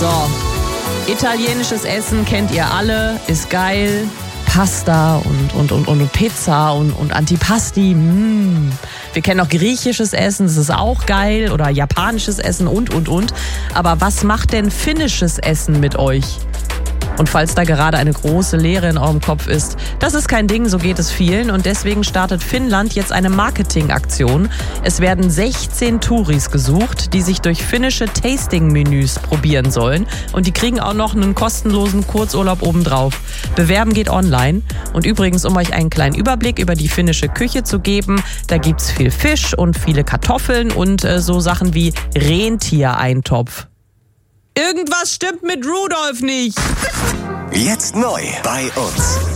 So, italienisches Essen kennt ihr alle, ist geil. Pasta und Pizza und Antipasti. Wir kennen auch griechisches Essen, das ist auch geil. Oder japanisches Essen und. Aber was macht denn finnisches Essen mit euch? Und falls da gerade eine große Leere in eurem Kopf ist, das ist kein Ding, so geht es vielen. Und deswegen startet Finnland jetzt eine Marketingaktion. Es werden 16 Touris gesucht, die sich durch finnische Tasting-Menüs probieren sollen. Und die kriegen auch noch einen kostenlosen Kurzurlaub obendrauf. Bewerben geht online. Und übrigens, um euch einen kleinen Überblick über die finnische Küche zu geben, da gibt's viel Fisch und viele Kartoffeln und so Sachen wie Rentiereintopf. Irgendwas stimmt mit Rudolf nicht. Jetzt neu bei uns.